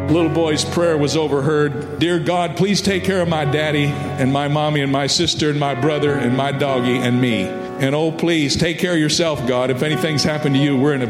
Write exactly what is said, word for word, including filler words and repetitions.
little boy's prayer was overheard. Dear God, please take care of my daddy and my mommy and my sister and my brother and my doggy and me. And oh, please take care of yourself, God. If anything's happened to you, we're in a